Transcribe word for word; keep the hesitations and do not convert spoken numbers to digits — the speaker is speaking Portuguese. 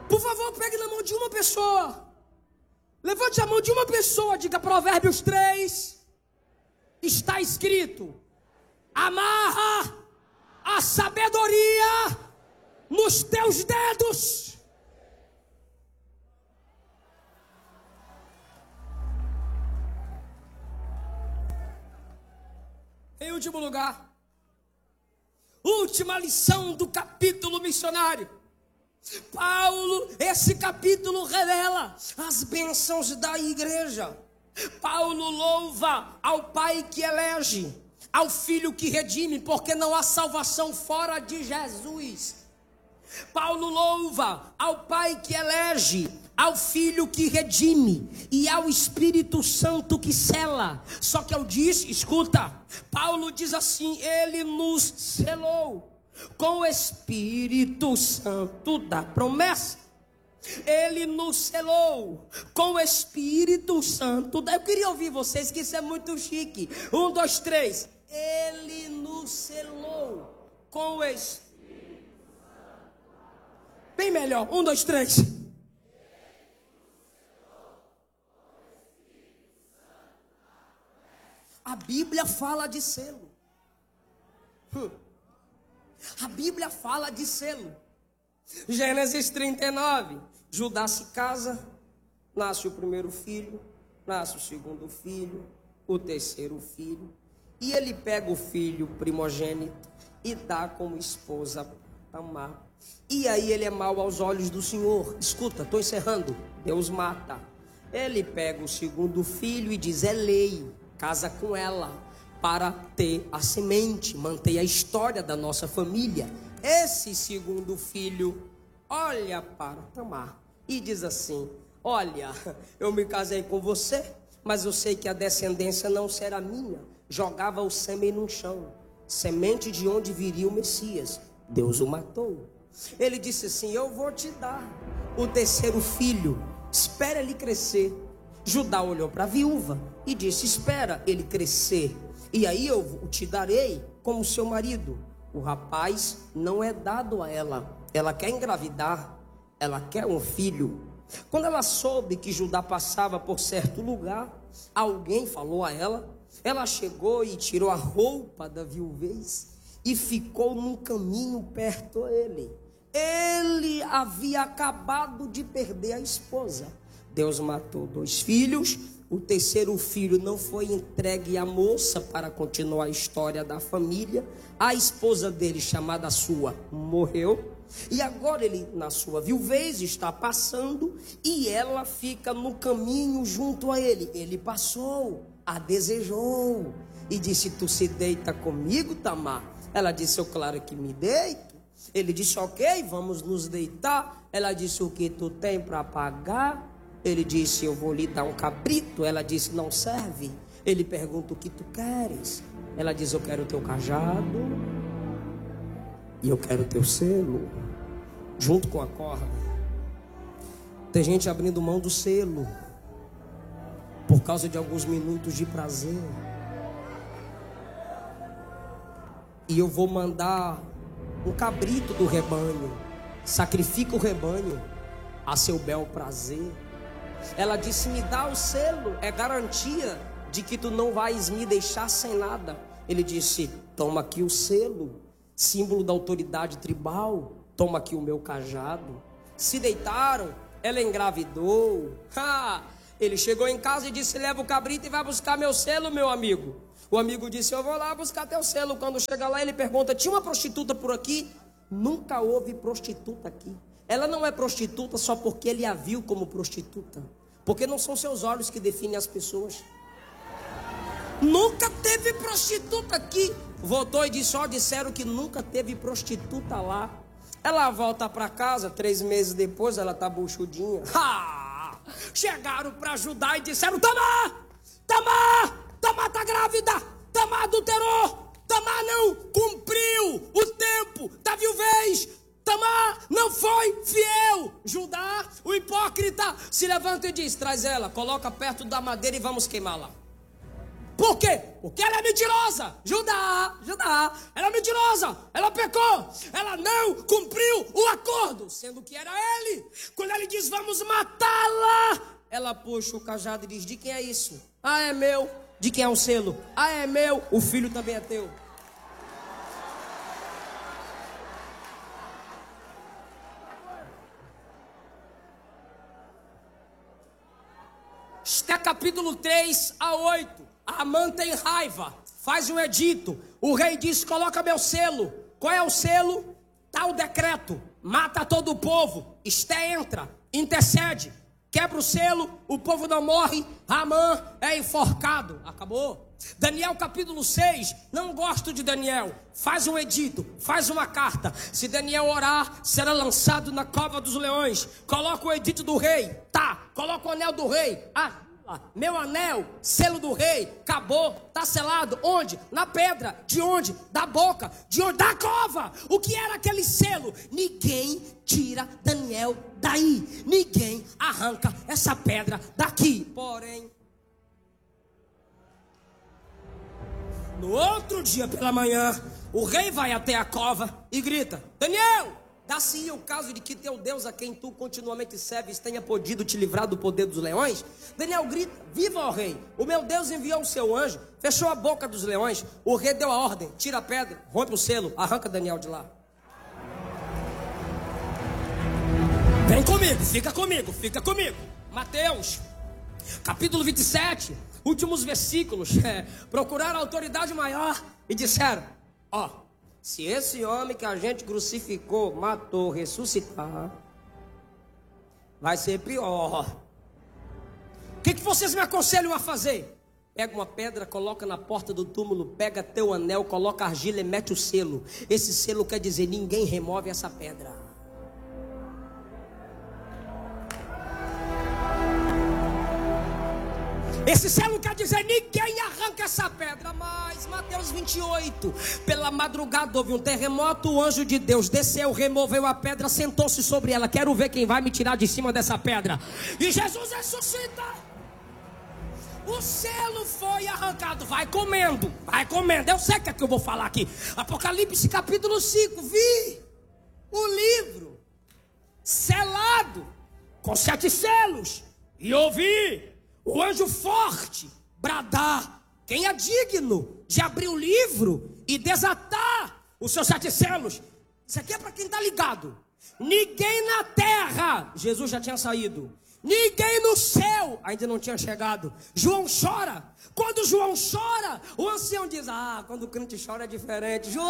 Por favor, pegue na mão de uma pessoa. Levante a mão de uma pessoa, diga Provérbios três. Está escrito: amarra a sabedoria nos teus dedos. Em último lugar, última lição do capítulo missionário. Paulo, esse capítulo revela as bênçãos da igreja. Paulo louva ao Pai que elege, ao Filho que redime, porque não há salvação fora de Jesus. Paulo louva ao Pai que elege, ao Filho que redime e ao Espírito Santo que sela. Só que eu disse, escuta, Paulo diz assim: ele nos selou com o Espírito Santo da promessa. Ele nos selou com o Espírito Santo. Eu queria ouvir vocês, que isso é muito chique. Um, dois, três. Ele nos selou com o Espírito Santo. Bem melhor. Um, dois, três. A Bíblia fala de selo. Hum. A Bíblia fala de selo. Gênesis trinta e nove. Judá se casa, nasce o primeiro filho, nasce o segundo filho, o terceiro filho, e ele pega o filho primogênito e dá como esposa Tamar. E aí ele é mau aos olhos do Senhor. Escuta, estou encerrando. Deus mata. Ele pega o segundo filho e diz: é lei, casa com ela, para ter a semente, manter a história da nossa família. Esse segundo filho olha para Tamar e diz assim: olha, eu me casei com você, mas eu sei que a descendência não será minha. Jogava o sêmen no chão, semente de onde viria o Messias. Deus o matou. Ele disse assim: eu vou te dar o terceiro filho, espera ele crescer. Judá olhou para a viúva e disse: espera ele crescer, e aí eu te darei como seu marido. O rapaz não é dado a ela. Ela quer engravidar, ela quer um filho. Quando ela soube que Judá passava por certo lugar, alguém falou a ela. Ela chegou e tirou a roupa da viuvez e ficou num caminho perto dele. Ele havia acabado de perder a esposa. Deus matou dois filhos. O terceiro filho não foi entregue à moça para continuar a história da família. A esposa dele, chamada sua, morreu. E agora ele, na sua viuvez, está passando e ela fica no caminho junto a ele. Ele passou, a desejou e disse: tu se deita comigo, Tamar? Ela disse: eu claro que me deito. Ele disse: ok, vamos nos deitar. Ela disse: o que tu tem para pagar? Ele disse: eu vou lhe dar um cabrito. Ela disse: não serve. Ele pergunta: o que tu queres? Ela diz: eu quero o teu cajado e eu quero o teu selo, junto com a corda. Tem gente abrindo mão do selo por causa de alguns minutos de prazer. E eu vou mandar um cabrito do rebanho. Sacrifica o rebanho a seu bel prazer. Ela disse: me dá o selo, é garantia de que tu não vais me deixar sem nada. Ele disse: toma aqui o selo, símbolo da autoridade tribal. Toma aqui o meu cajado. Se deitaram, ela engravidou. Ha! Ele chegou em casa e disse: leva o cabrito e vai buscar meu selo, meu amigo. O amigo disse: eu vou lá buscar teu selo. Quando chega lá, ele pergunta: tinha uma prostituta por aqui? Nunca houve prostituta aqui. Ela não é prostituta só porque ele a viu como prostituta, porque não são seus olhos que definem as pessoas. Nunca teve prostituta aqui. Voltou e disse: ó, disseram que nunca teve prostituta lá. Ela volta para casa, três meses depois ela tá buchudinha. Ha! Chegaram para ajudar e disseram: Tamar, Tamar, Tamar tá grávida, Tamar adulterou, Tamar não cumpriu o tempo da viuvez, Tamar não foi fiel. Judá, o hipócrita, se levanta e diz: traz ela, coloca perto da madeira e vamos queimá-la. Pô! Por quê? Porque ela é mentirosa. Judá, Judá, ela é mentirosa. Ela pecou. Ela não cumpriu o acordo, sendo que era ele. Quando ele diz, vamos matá-la, ela puxa o cajado e diz, de quem é isso? Ah, é meu. De quem é o selo? Ah, é meu. O filho também é teu. Até capítulo três a oito. Amã tem raiva, faz um edito. O rei diz, coloca meu selo. Qual é o selo? Tá o decreto, mata todo o povo. Esté entra, intercede, quebra o selo, o povo não morre. Amã é enforcado, acabou. Daniel capítulo seis, não gosto de Daniel. Faz um edito, faz uma carta. Se Daniel orar, será lançado na cova dos leões. Coloca o edito do rei, tá, coloca o anel do rei. Ah, meu anel, selo do rei, acabou, tá selado. Onde? Na pedra. De onde? Da boca. De onde? Da cova. O que era aquele selo? Ninguém tira Daniel daí. Ninguém arranca essa pedra daqui. Porém, no outro dia pela manhã, o rei vai até a cova e grita, Daniel, dá-se o caso de que teu Deus, a quem tu continuamente serves, tenha podido te livrar do poder dos leões? Daniel grita, viva, ó rei, o meu Deus enviou o seu anjo, fechou a boca dos leões. O rei deu a ordem, tira a pedra, rompe o selo, arranca Daniel de lá. Vem comigo, fica comigo, fica comigo. Mateus, capítulo vinte e sete, últimos versículos. É, procuraram a autoridade maior e disseram, ó, se esse homem que a gente crucificou, matou, ressuscitar, vai ser pior. O que, que vocês me aconselham a fazer? Pega uma pedra, coloca na porta do túmulo, pega teu anel, coloca argila e mete o selo. Esse selo quer dizer, ninguém remove essa pedra. Esse selo quer dizer, ninguém arranca essa pedra. Mas Mateus vinte e oito, pela madrugada houve um terremoto, o anjo de Deus desceu, removeu a pedra, sentou-se sobre ela. Quero ver quem vai me tirar de cima dessa pedra. E Jesus ressuscita. O selo foi arrancado. Vai comendo, vai comendo. Eu sei o que é que eu vou falar aqui. Apocalipse capítulo cinco. Vi o livro selado com sete selos. E ouvi o anjo forte bradar, quem é digno de abrir o livro e desatar os seus sete selos? Isso aqui é para quem está ligado. Ninguém na terra, Jesus já tinha saído. Ninguém no céu, ainda não tinha chegado. João chora. Quando João chora, o ancião diz, ah, quando o crente chora é diferente. João